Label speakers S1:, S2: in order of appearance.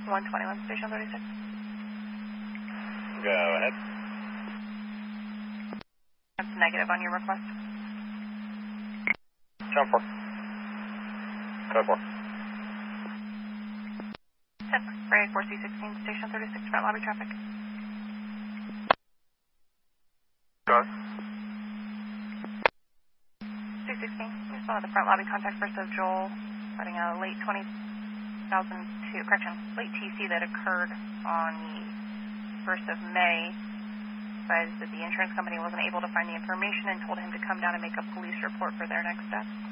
S1: 121, Station 36.
S2: Go ahead.
S1: That's negative on your request.
S2: Jump 4. Code 4.
S1: 10, Ray 4C16, Station 36, front lobby traffic.
S2: Go ahead.
S1: C16, just one of the front lobby contact first of Joel, running a late 2002, late TC that occurred on the 1st of May. Advised that the insurance company wasn't able to find the information and told him to come down and make a police report for their next steps.